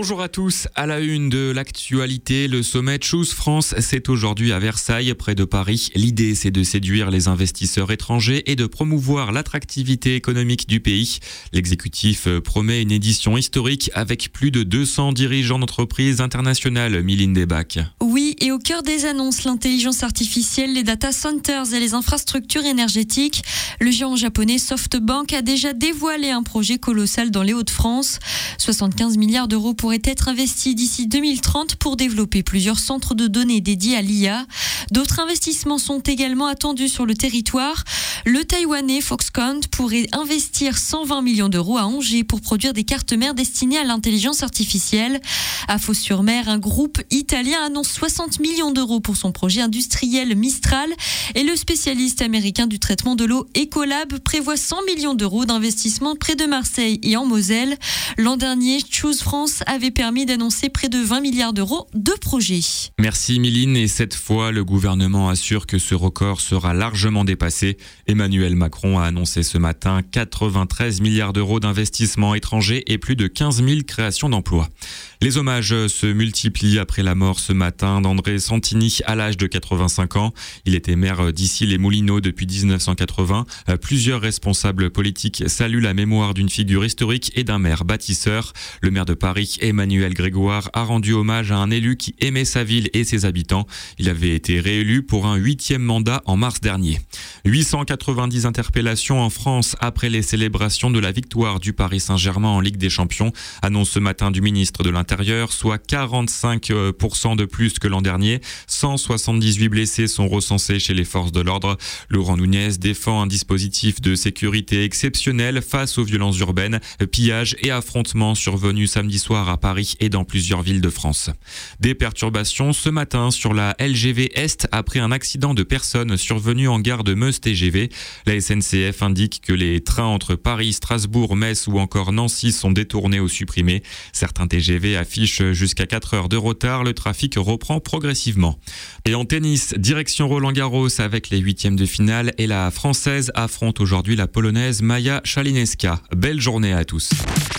Bonjour à tous, à la une de l'actualité, le sommet Choose France, c'est aujourd'hui à Versailles, près de Paris. L'idée, c'est de séduire les investisseurs étrangers et de promouvoir l'attractivité économique du pays. L'exécutif promet une édition historique avec plus de 200 dirigeants d'entreprises internationales. Mylène Debac. Oui, et au cœur des annonces, l'intelligence artificielle, les data centers et les infrastructures énergétiques. Le géant japonais SoftBank a déjà dévoilé un projet colossal dans les Hauts-de-France. 75 milliards d'euros pourraient être investis d'ici 2030 pour développer plusieurs centres de données dédiés à l'IA. D'autres investissements sont également attendus sur le territoire. Le Taïwanais Foxconn pourrait investir 120 millions d'euros à Angers pour produire des cartes mères destinées à l'intelligence artificielle. À Fos-sur-Mer, un groupe italien annonce 60 millions d'euros pour son projet industriel Mistral et le spécialiste américain du traitement de l'eau Ecolab prévoit 100 millions d'euros d'investissement près de Marseille et en Moselle. L'an dernier, Choose France avait permis d'annoncer près de 20 milliards d'euros de projets. Merci Mylène, et cette fois, le gouvernement assure que ce record sera largement dépassé. Emmanuel Macron a annoncé ce matin 93 milliards d'euros d'investissements étrangers et plus de 15 000 créations d'emplois. Les hommages se multiplient après la mort ce matin d'André Santini à l'âge de 85 ans. Il était maire d'Issy-les-Moulineaux depuis 1980. Plusieurs responsables politiques saluent la mémoire d'une figure historique et d'un maire bâtisseur. Le maire de Paris, Emmanuel Grégoire, a rendu hommage à un élu qui aimait sa ville et ses habitants. Il avait été réélu pour un 8e mandat en mars dernier. 890 interpellations en France après les célébrations de la victoire du Paris Saint-Germain en Ligue des Champions, annonce ce matin du ministre de l'Intérieur, soit 45% de plus que l'an dernier. 178 blessés sont recensés chez les forces de l'ordre. Laurent Nunez défend un dispositif de sécurité exceptionnel face aux violences urbaines, pillages et affrontements survenus samedi soir à Paris et dans plusieurs villes de France. Des perturbations ce matin sur la LGV Est après un accident de personnes survenu en gare de Meuse-TGV. La SNCF indique que les trains entre Paris, Strasbourg, Metz ou encore Nancy sont détournés ou supprimés. Certains TGV affichent jusqu'à 4 heures de retard. Le trafic reprend progressivement. Et en tennis, direction Roland-Garros avec les 8e de finale, et la Française affronte aujourd'hui la Polonaise Maja Szaleńska. Belle journée à tous.